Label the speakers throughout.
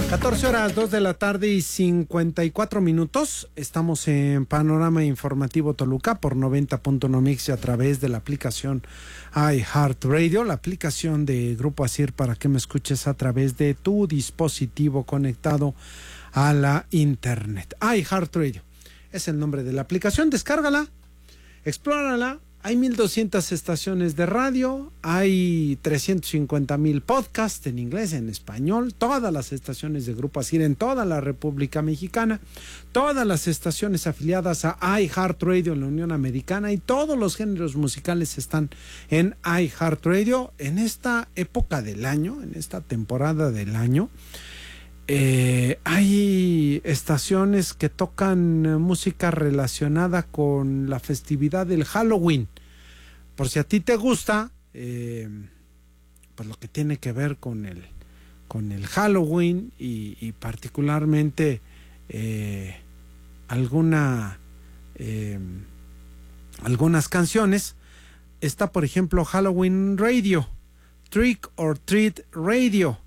Speaker 1: 14 horas, 2 de la tarde y 54 minutos. Estamos en Panorama Informativo Toluca por 90.1 Mix y a través de la aplicación iHeartRadio, la aplicación de Grupo Asir para que me escuches a través de tu dispositivo conectado a la internet. iHeartRadio es el nombre de la aplicación. Descárgala, explórala. Hay 1,200 estaciones de radio, hay 350,000 podcasts en inglés, en español, todas las estaciones de Grupo Asir en toda la República Mexicana, todas las estaciones afiliadas a iHeartRadio en la Unión Americana y todos los géneros musicales están en iHeartRadio. En esta época del año, en esta temporada del año, hay estaciones que tocan música relacionada con la festividad del Halloween. Por si a ti te gusta, pues lo que tiene que ver con el Halloween y particularmente algunas canciones. Está, por ejemplo, Halloween Radio, Trick or Treat Radio,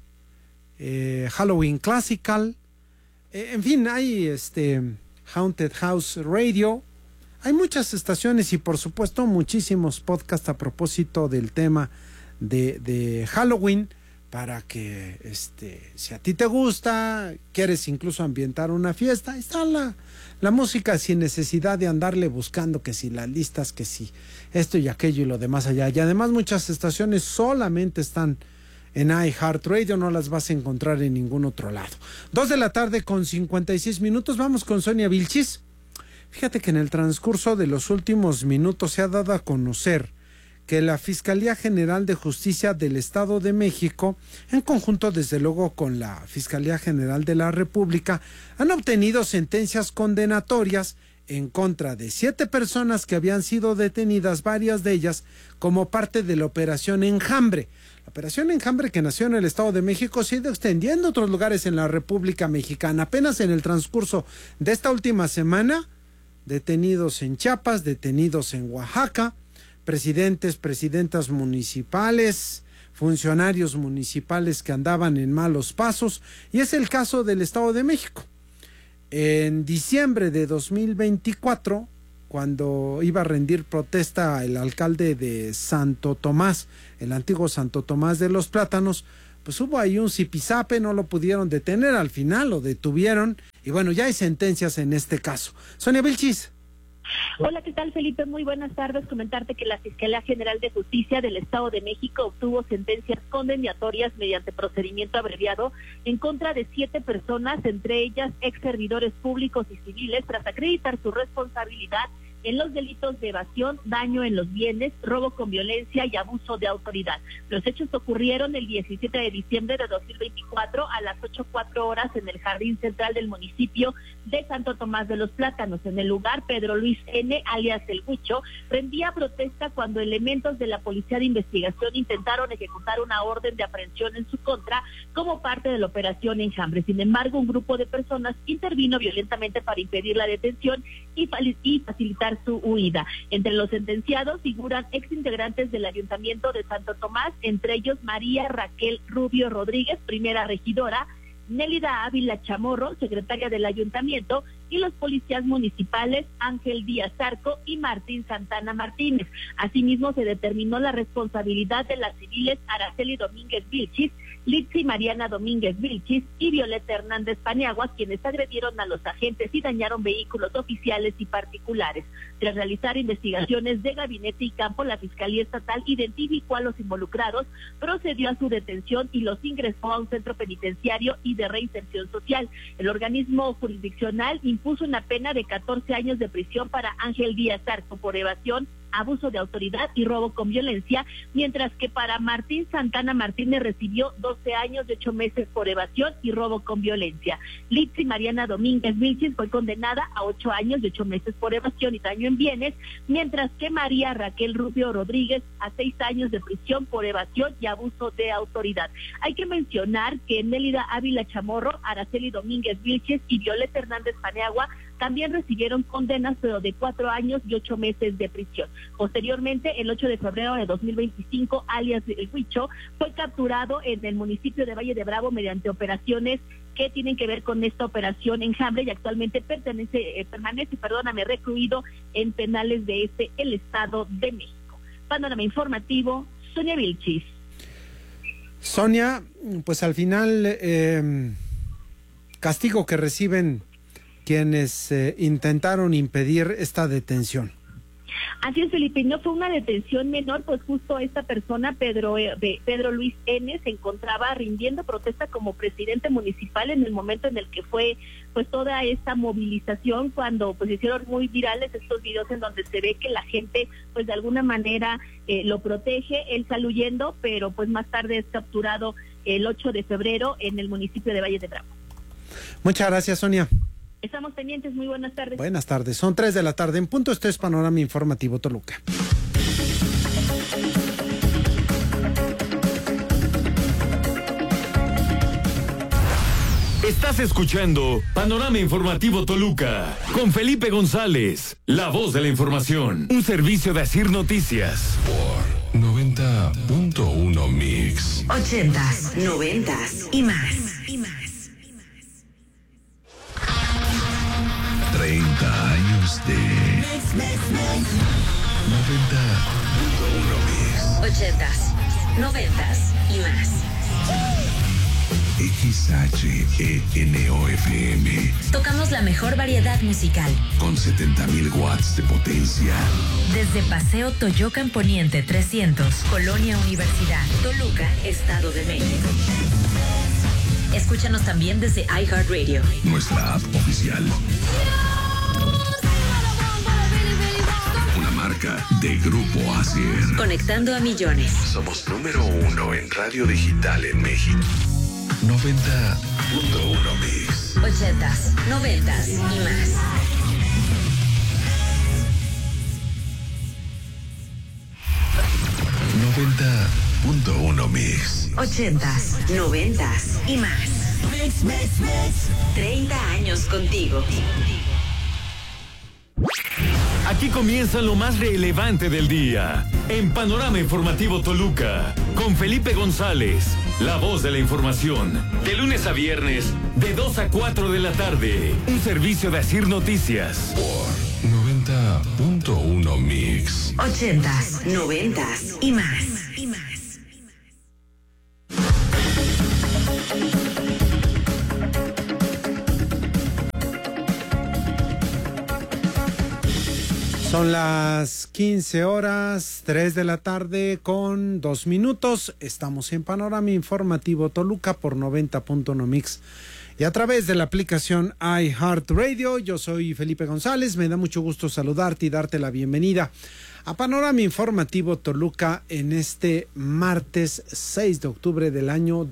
Speaker 1: Halloween Classical, en fin, hay Haunted House Radio. Hay muchas estaciones y por supuesto muchísimos podcasts a propósito del tema de Halloween, para que si a ti te gusta, quieres incluso ambientar una fiesta, está la música sin necesidad de andarle buscando que si las listas, que si esto y aquello y lo demás allá. Y además muchas estaciones solamente están en iHeartRadio, no las vas a encontrar en ningún otro lado. 2 de la tarde con 56 minutos, vamos con Sonia Vilchis. Fíjate que en el transcurso de los últimos minutos se ha dado a conocer que la Fiscalía General de Justicia del Estado de México, en conjunto desde luego con la Fiscalía General de la República, han obtenido sentencias condenatorias en contra de 7 personas que habían sido detenidas, varias de ellas como parte de la Operación Enjambre. La Operación Enjambre, que nació en el Estado de México, se ha ido extendiendo a otros lugares en la República Mexicana. Apenas en el transcurso de esta última semana, detenidos en Chiapas, detenidos en Oaxaca, presidentes, presidentas municipales, funcionarios municipales que andaban en malos pasos, y es el caso del Estado de México. En diciembre de 2024, cuando iba a rendir protesta el alcalde de Santo Tomás, el antiguo Santo Tomás de los Plátanos, pues hubo ahí un zipizape, no lo pudieron detener, al final lo detuvieron, y bueno, ya hay sentencias en este caso. Sonia Vilchis.
Speaker 2: Hola, ¿qué tal, Felipe? Muy buenas tardes. Comentarte que la Fiscalía General de Justicia del Estado de México obtuvo sentencias condenatorias mediante procedimiento abreviado en contra de 7 personas, entre ellas ex servidores públicos y civiles, tras acreditar su responsabilidad en los delitos de evasión, daño en los bienes, robo con violencia y abuso de autoridad. Los hechos ocurrieron el 17 de diciembre de 2024 a las 8:04 horas en el jardín central del municipio de Santo Tomás de los Plátanos. En el lugar, Pedro Luis N., alias El Huicho, rendía protesta cuando elementos de la Policía de Investigación intentaron ejecutar una orden de aprehensión en su contra como parte de la Operación Enjambre. Sin embargo, un grupo de personas intervino violentamente para impedir la detención y facilitar su huida. Entre los sentenciados figuran exintegrantes del Ayuntamiento de Santo Tomás, entre ellos María Raquel Rubio Rodríguez, primera regidora, Nélida Ávila Chamorro, secretaria del Ayuntamiento, y los policías municipales Ángel Díaz Zarco y Martín Santana Martínez. Asimismo, se determinó la responsabilidad de las civiles Araceli Domínguez Vilchis, Litsi Mariana Domínguez Vilchis y Violeta Hernández Paniagua, quienes agredieron a los agentes y dañaron vehículos oficiales y particulares. Tras realizar investigaciones de gabinete y campo, la Fiscalía Estatal identificó a los involucrados, procedió a su detención y los ingresó a un centro penitenciario y de reinserción social. El organismo jurisdiccional impuso una pena de 14 años de prisión para Ángel Díaz Zarco por evasión, abuso de autoridad y robo con violencia, mientras que para Martín Santana Martínez recibió 12 años y 8 meses por evasión y robo con violencia. Litsi Mariana Domínguez Vilchis fue condenada a 8 años y 8 meses por evasión y daño en bienes, mientras que María Raquel Rubio Rodríguez a 6 años de prisión por evasión y abuso de autoridad. Hay que mencionar que Nélida Ávila Chamorro, Araceli Domínguez Vilchis y Violeta Hernández Paniagua también recibieron condenas, pero de 4 años y 8 meses de prisión. Posteriormente, el 8 de febrero de 2025, alias El Huicho, fue capturado en el municipio de Valle de Bravo mediante operaciones que tienen que ver con esta operación Enjambre, y actualmente permanece recluido en penales de el Estado de México. Panorama informativo, Sonia Vilchis.
Speaker 1: Sonia, pues al final, castigo que reciben quienes intentaron impedir esta detención.
Speaker 2: Así es, Felipe, no fue una detención menor, pues justo esta persona, Pedro Luis N., se encontraba rindiendo protesta como presidente municipal en el momento en el que fue pues toda esta movilización, cuando pues hicieron muy virales estos videos en donde se ve que la gente pues de alguna manera lo protege. Él sale huyendo, pero pues más tarde es capturado el 8 de febrero en el municipio de Valle de Bravo.
Speaker 1: Muchas gracias, Sonia.
Speaker 2: Estamos pendientes, muy buenas tardes.
Speaker 1: Buenas tardes, son 3 de la tarde en punto. Esto es Panorama Informativo Toluca.
Speaker 3: Estás escuchando Panorama Informativo Toluca con Felipe González, la voz de la información, un servicio de Asir Noticias.
Speaker 4: Por 90.1 Mix.
Speaker 5: 80s, 90s y más.
Speaker 4: 30 años de 90.1 Mix.
Speaker 5: 80s, 90s y más.
Speaker 4: XHENOFM.
Speaker 5: Tocamos la mejor variedad musical.
Speaker 4: Con 70.000 watts de potencia.
Speaker 5: Desde Paseo Toyocan Poniente 300, Colonia Universidad, Toluca, Estado de México. Escúchanos también desde iHeartRadio.
Speaker 4: Nuestra app oficial. Una marca de Grupo Asir.
Speaker 5: Conectando a millones.
Speaker 4: Somos número 1 en radio digital en México. 90.1 Mix.
Speaker 5: 80s, 90s y más.
Speaker 4: .1 Mix.
Speaker 5: 80s, 90s y más. 30 años contigo.
Speaker 3: Aquí comienza lo más relevante del día en Panorama Informativo Toluca con Felipe González, la voz de la información, de lunes a viernes de 2 a 4 de la tarde, un servicio de Asir Noticias.
Speaker 4: Por 90.1 Mix.
Speaker 5: 80s, 90s y más.
Speaker 1: Son las 15 horas, 3 de la tarde con 2 minutos. Estamos en Panorama Informativo Toluca por 90.1 Mix. Y a través de la aplicación iHeartRadio, yo soy Felipe González. Me da mucho gusto saludarte y darte la bienvenida a Panorama Informativo Toluca en este martes 6 de octubre del año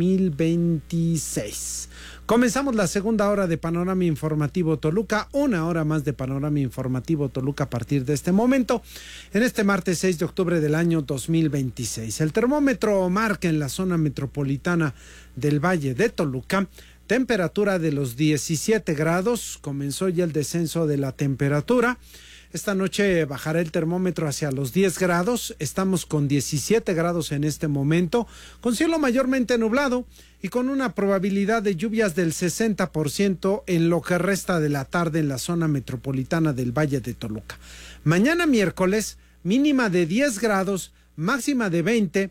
Speaker 1: 2026. Comenzamos la segunda hora de Panorama Informativo Toluca, una hora más de Panorama Informativo Toluca a partir de este momento, en este martes 6 de octubre del año 2026. El termómetro marca en la zona metropolitana del Valle de Toluca temperatura de los 17 grados, comenzó ya el descenso de la temperatura. Esta noche bajará el termómetro hacia los 10 grados, estamos con 17 grados en este momento, con cielo mayormente nublado y con una probabilidad de lluvias del 60% en lo que resta de la tarde en la zona metropolitana del Valle de Toluca. Mañana miércoles, mínima de 10 grados, máxima de 20,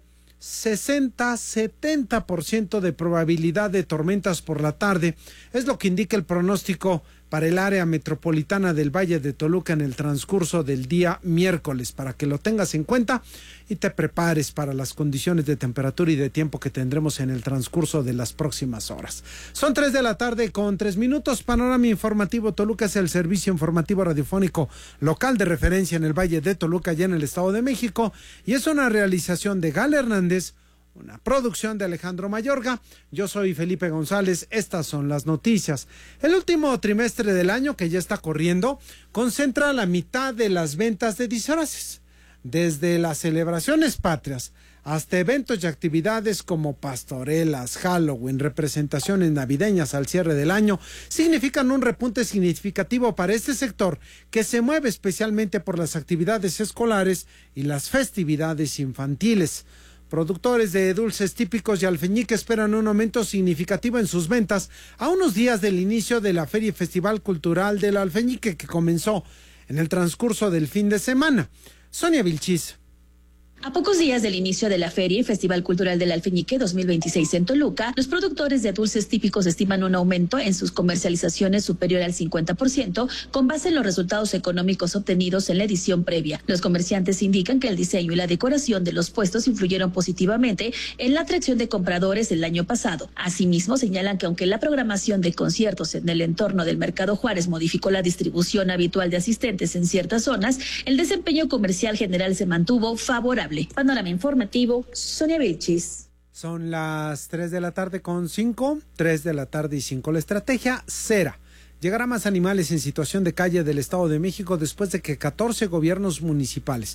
Speaker 1: 60-70% de probabilidad de tormentas por la tarde, es lo que indica el pronóstico para el área metropolitana del Valle de Toluca en el transcurso del día miércoles, para que lo tengas en cuenta y te prepares para las condiciones de temperatura y de tiempo que tendremos en el transcurso de las próximas horas. Son 3 de la tarde con 3 minutos. Panorama Informativo Toluca es el servicio informativo radiofónico local de referencia en el Valle de Toluca y en el Estado de México, y es una realización de Gal Hernández, una producción de Alejandro Mayorga. Yo soy Felipe González. Estas son las noticias. El último trimestre del año, que ya está corriendo, concentra la mitad de las ventas de disfraces. Desde las celebraciones patrias hasta eventos y actividades como pastorelas, Halloween, representaciones navideñas al cierre del año, significan un repunte significativo para este sector que se mueve especialmente por las actividades escolares y las festividades infantiles. Productores de dulces típicos y alfeñique esperan un aumento significativo en sus ventas a unos días del inicio de la Feria y Festival Cultural del Alfeñique que comenzó en el transcurso del fin de semana. Sonia Vilchis.
Speaker 6: A pocos días del inicio de la Feria y Festival Cultural del Alfeñique 2026 en Toluca, los productores de dulces típicos estiman un aumento en sus comercializaciones superior al 50% con base en los resultados económicos obtenidos en la edición previa. Los comerciantes indican que el diseño y la decoración de los puestos influyeron positivamente en la atracción de compradores el año pasado. Asimismo, señalan que aunque la programación de conciertos en el entorno del Mercado Juárez modificó la distribución habitual de asistentes en ciertas zonas, el desempeño comercial general se mantuvo favorable. Panorama informativo, Sonia Vilchis.
Speaker 1: Son las 3 de la tarde con 5, 3 de la tarde y 5. La estrategia Cera. Llegará más animales en situación de calle del Estado de México después de que 14 gobiernos municipales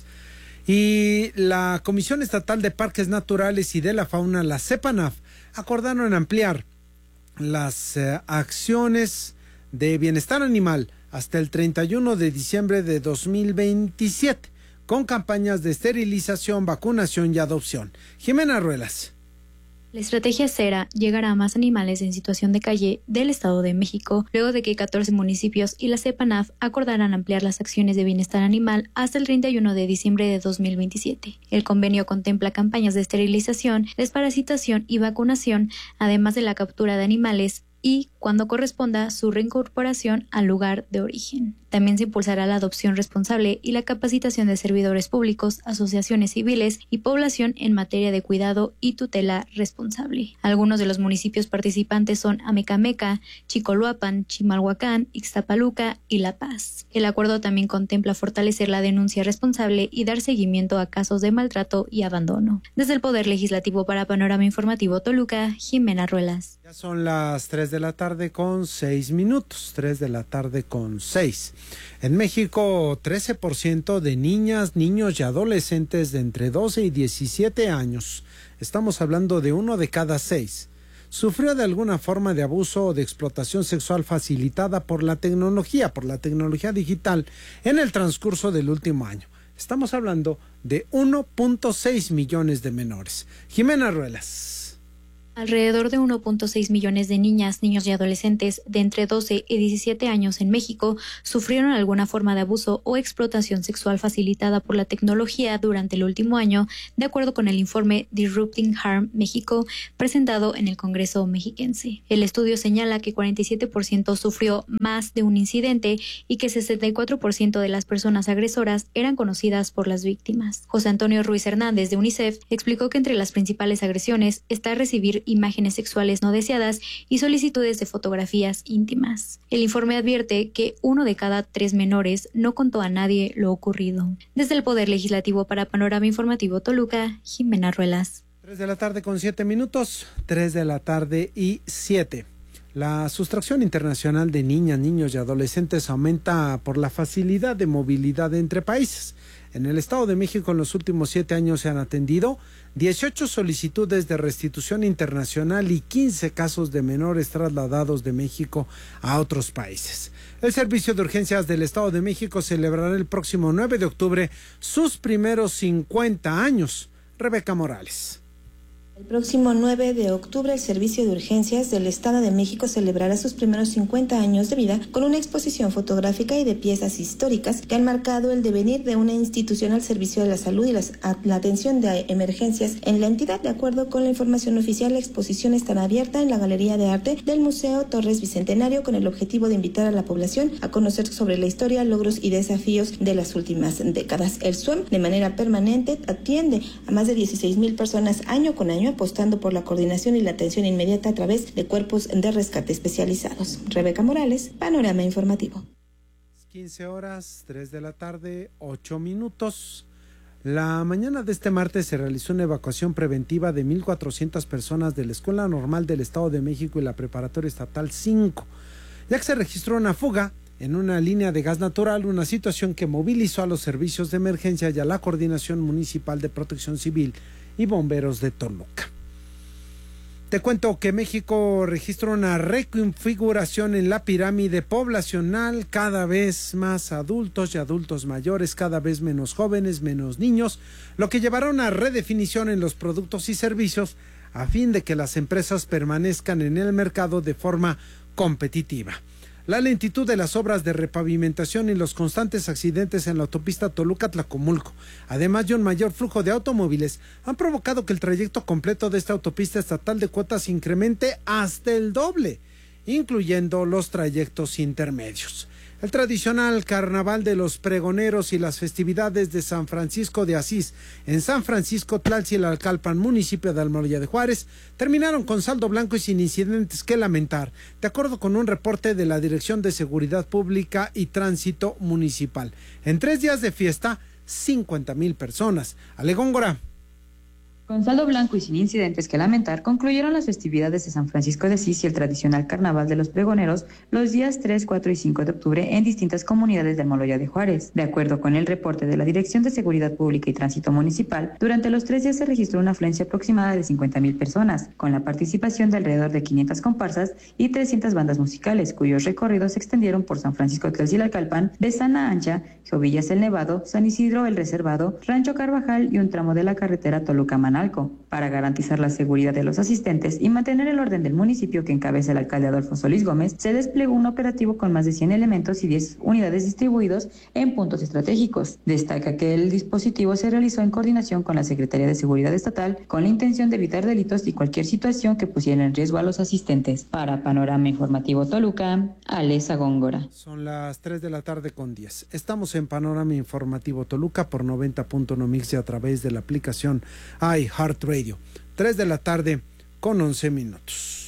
Speaker 1: y la Comisión Estatal de Parques Naturales y de la Fauna, la CEPANAF, acordaron ampliar las acciones de bienestar animal hasta el 31 de diciembre de 2027. Con campañas de esterilización, vacunación y adopción. Jimena Ruelas.
Speaker 7: La estrategia Cera llegará a más animales en situación de calle del Estado de México, luego de que 14 municipios y la CEPANAF acordaran ampliar las acciones de bienestar animal hasta el 31 de diciembre de 2027. El convenio contempla campañas de esterilización, desparasitación y vacunación, además de la captura de animales y, cuando corresponda, su reincorporación al lugar de origen. También se impulsará la adopción responsable y la capacitación de servidores públicos, asociaciones civiles y población en materia de cuidado y tutela responsable. Algunos de los municipios participantes son Amecameca, Chicoloapan, Chimalhuacán, Ixtapaluca y La Paz. El acuerdo también contempla fortalecer la denuncia responsable y dar seguimiento a casos de maltrato y abandono. Desde el Poder Legislativo para Panorama Informativo Toluca, Jimena Ruelas.
Speaker 1: Ya son las 3 de la tarde con 6 minutos, 3 de la tarde con 6. En México, 13% de niñas, niños y adolescentes de entre 12 y 17 años, estamos hablando de 1 de cada 6, sufrió de alguna forma de abuso o de explotación sexual facilitada por la tecnología digital en el transcurso del último año. Estamos hablando de 1.6 millones de menores. Jimena Ruelas.
Speaker 7: Alrededor de 1.6 millones de niñas, niños y adolescentes de entre 12 y 17 años en México sufrieron alguna forma de abuso o explotación sexual facilitada por la tecnología durante el último año, de acuerdo con el informe Disrupting Harm México presentado en el Congreso mexiquense. El estudio señala que 47% sufrió más de un incidente y que 64% de las personas agresoras eran conocidas por las víctimas. José Antonio Ruiz Hernández de UNICEF explicó que entre las principales agresiones está recibir imágenes sexuales no deseadas y solicitudes de fotografías íntimas. El informe advierte que 1 de cada 3 menores no contó a nadie lo ocurrido. Desde el Poder Legislativo para Panorama Informativo Toluca, Jimena Ruelas.
Speaker 1: 3 de la tarde con 7 minutos, 3 de la tarde y 7. La sustracción internacional de niñas, niños y adolescentes aumenta por la facilidad de movilidad entre países. En el Estado de México en los últimos 7 años se han atendido 18 solicitudes de restitución internacional y 15 casos de menores trasladados de México a otros países. El Servicio de Urgencias del Estado de México celebrará el próximo 9 de octubre sus primeros 50 años. Rebeca Morales.
Speaker 8: El próximo 9 de octubre, el Servicio de Urgencias del Estado de México celebrará sus primeros 50 años de vida con una exposición fotográfica y de piezas históricas que han marcado el devenir de una institución al servicio de la salud y la atención de emergencias en la entidad. De acuerdo con la información oficial, la exposición estará abierta en la Galería de Arte del Museo Torres Bicentenario con el objetivo de invitar a la población a conocer sobre la historia, logros y desafíos de las últimas décadas. El SUEM, de manera permanente, atiende a más de 16,000 personas año con año, apostando por la coordinación y la atención inmediata a través de cuerpos de rescate especializados. Rebeca Morales, Panorama Informativo.
Speaker 1: 15 horas, 3 de la tarde, 8 minutos. La mañana de este martes se realizó una evacuación preventiva de 1,400 personas de la Escuela Normal del Estado de México y la Preparatoria Estatal 5, ya que se registró una fuga en una línea de gas natural, una situación que movilizó a los servicios de emergencia y a la Coordinación Municipal de Protección Civil y Bomberos de Toluca. Te cuento que México registra una reconfiguración en la pirámide poblacional, cada vez más adultos y adultos mayores, cada vez menos jóvenes, menos niños, lo que llevará a una redefinición en los productos y servicios a fin de que las empresas permanezcan en el mercado de forma competitiva. La lentitud de las obras de repavimentación y los constantes accidentes en la autopista Toluca-Tlacomulco, además de un mayor flujo de automóviles, han provocado que el trayecto completo de esta autopista estatal de cuotas incremente hasta el doble, incluyendo los trayectos intermedios. El tradicional carnaval de los pregoneros y las festividades de San Francisco de Asís en San Francisco Tlaltizalcalpan, municipio de Almoloya de Juárez, terminaron con saldo blanco y sin incidentes que lamentar, de acuerdo con un reporte de la Dirección de Seguridad Pública y Tránsito Municipal. En 3 días de fiesta, 50,000 personas. Ale Góngora.
Speaker 9: Con saldo blanco y sin incidentes que lamentar, concluyeron las festividades de San Francisco de Asís y el tradicional Carnaval de los Pregoneros los días 3, 4 y 5 de octubre en distintas comunidades de Almoloya de Juárez. De acuerdo con el reporte de la Dirección de Seguridad Pública y Tránsito Municipal, durante los 3 días se registró una afluencia aproximada de 50,000 personas, con la participación de alrededor de 500 comparsas y 300 bandas musicales, cuyos recorridos se extendieron por San Francisco Tlaltizalcalpan, de Sana Ancha, Jovillas el Nevado, San Isidro el Reservado, Rancho Carvajal y un tramo de la carretera Toluca-Manalco. Para garantizar la seguridad de los asistentes y mantener el orden del municipio que encabeza el alcalde Adolfo Solís Gómez, se desplegó un operativo con más de 100 elementos y 10 unidades distribuidos en puntos estratégicos. Destaca que el dispositivo se realizó en coordinación con la Secretaría de Seguridad Estatal con la intención de evitar delitos y cualquier situación que pusiera en riesgo a los asistentes. Para Panorama Informativo Toluca, Alesa Góngora.
Speaker 1: Son las 3 de la tarde con 10. Estamos en Panorama Informativo Toluca por 90.1 Mix y a través de la aplicación iHeartRadio. 3 de la tarde con 11 minutos.